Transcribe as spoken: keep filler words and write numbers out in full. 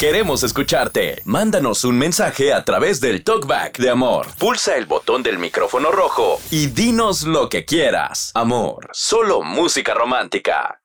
Queremos escucharte. Mándanos un mensaje a través del TalkBack de Amor. Pulsa el botón del micrófono rojo y dinos lo que quieras. Amor, solo música romántica.